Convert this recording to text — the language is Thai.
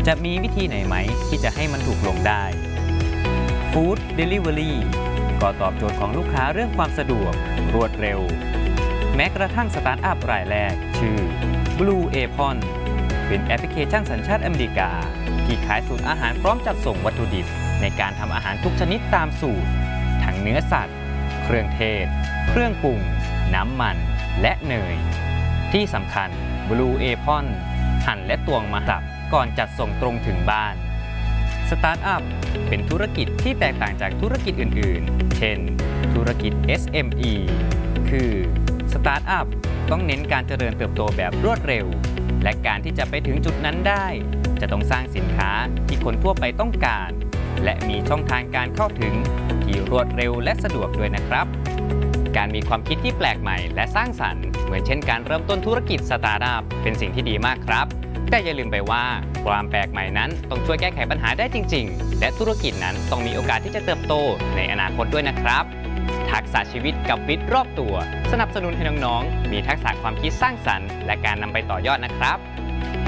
จะมีวิธีไหนไหมที่จะให้มันถูกลงได้ Food Delivery ก็ตอบโจทย์ของลูกค้าเรื่องความสะดวกรวดเร็วแม้กระทั่งสตาร์ทอัพรายแรกชื่อ Blue Apron เป็นแอปพลิเคชันสัญชาติอเมริกาที่ขายสูตรอาหารพร้อมจัดส่งวัตถุดิบในการทำอาหารทุกชนิดตามสูตรทั้งเนื้อสัตว์เครื่องเทศเครื่องปรุงน้ำมันและเนยที่สำคัญ Blue Apron หั่นและตวงมาสับก่อนจัดส่งตรงถึงบ้านสตาร์ทอัพเป็นธุรกิจที่แตกต่างจากธุรกิจอื่นๆ เช่น ธุรกิจ SME คือสตาร์ทอัพต้องเน้นการเจริญเติบโตแบบรวดเร็วและการที่จะไปถึงจุดนั้นได้จะต้องสร้างสินค้าที่คนทั่วไปต้องการและมีช่องทางการเข้าถึงที่รวดเร็วและสะดวกด้วยนะครับการมีความคิดที่แปลกใหม่และสร้างสรรค์เหมือนเช่นการเริ่มต้นธุรกิจสตาร์ทอัพเป็นสิ่งที่ดีมากครับแต่อย่าลืมไปว่าความแปลกใหม่นั้นต้องช่วยแก้ไขปัญหาได้จริงๆและธุรกิจนั้นต้องมีโอกาสที่จะเติบโตในอนาคตด้วยนะครับทักษะชีวิตกับวิทย์รอบตัวสนับสนุนให้น้องๆมีทักษะความคิดสร้างสรรค์และการนำไปต่อยอดนะครับ